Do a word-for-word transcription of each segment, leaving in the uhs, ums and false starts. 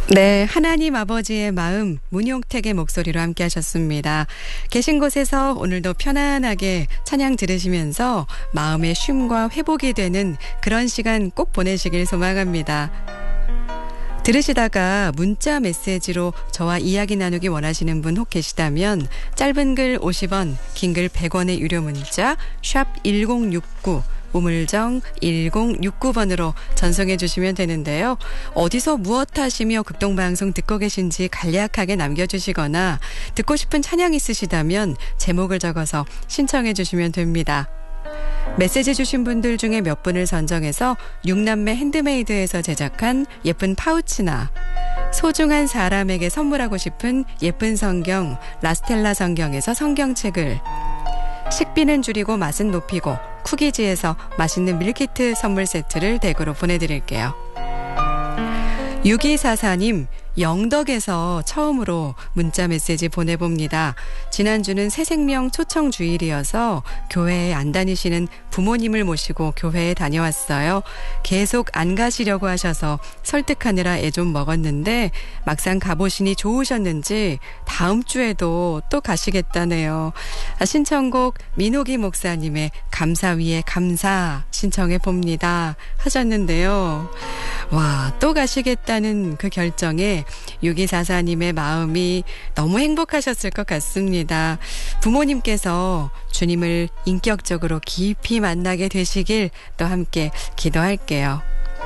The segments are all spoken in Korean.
네, 하나님 아버지의 마음, 문용택의 목소리로 함께 하셨습니다. 계신 곳에서 오늘도 편안하게 찬양 들으시면서 마음의 쉼과 회복이 되는 그런 시간 꼭 보내시길 소망합니다. 들으시다가 문자 메시지로 저와 이야기 나누기 원하시는 분 혹 계시다면 짧은 글 오십 원, 긴 글 백 원의 유료 문자 샵 일공육구 우물정 일공육구 번으로 전송해 주시면 되는데요. 어디서 무엇 하시며 극동방송 듣고 계신지 간략하게 남겨주시거나 듣고 싶은 찬양 있으시다면 제목을 적어서 신청해 주시면 됩니다. 메시지 주신 분들 중에 몇 분을 선정해서 육남매 핸드메이드에서 제작한 예쁜 파우치나 소중한 사람에게 선물하고 싶은 예쁜 성경 라스텔라 성경에서 성경책을, 식비는 줄이고 맛은 높이고 쿠키즈에서 맛있는 밀키트 선물 세트를 댁으로 보내드릴게요. 육이사사 님, 영덕에서 처음으로 문자 메시지 보내봅니다. 지난주는 새생명 초청 주일이어서 교회에 안 다니시는 부모님을 모시고 교회에 다녀왔어요. 계속 안 가시려고 하셔서 설득하느라 애 좀 먹었는데 막상 가보시니 좋으셨는지 다음 주에도 또 가시겠다네요. 신청곡 민호기 목사님의 감사 위에 감사 신청해 봅니다 하셨는데요. 와, 또 가시겠다는 그 결정에 육이사사 님의 마음이 너무 행복하셨을 것 같습니다. 부모님께서 주님을 인격적으로 깊이 만나게 되시길 또 함께 기도할게요.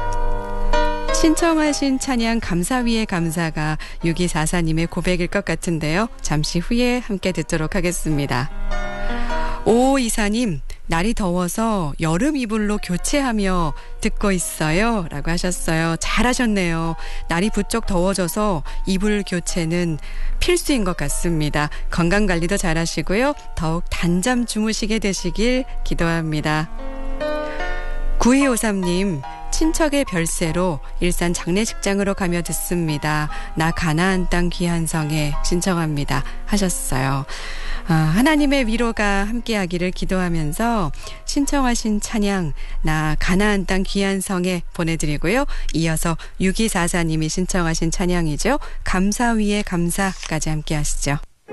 신청하신 찬양 감사 위에 감사가 육이사사 님의 고백일 것 같은데요. 잠시 후에 함께 듣도록 하겠습니다. 오오이사 님, 날이 더워서 여름 이불로 교체하며 듣고 있어요 라고 하셨어요. 잘하셨네요. 날이 부쩍 더워져서 이불 교체는 필수인 것 같습니다. 건강관리도 잘하시고요. 더욱 단잠 주무시게 되시길 기도합니다. 구이오삼 님, 친척의 별세로 일산 장례식장으로 가며 듣습니다. 나 가나안 땅 귀한 성에 신청합니다 하셨어요. 아, 하나님의 위로가 함께하기를 기도하면서 신청하신 찬양 나 가나안 땅 귀한 성에 보내드리고요. 이어서 육이사사 님이 신청하신 찬양이죠. 감사 위에 감사까지 함께 하시죠.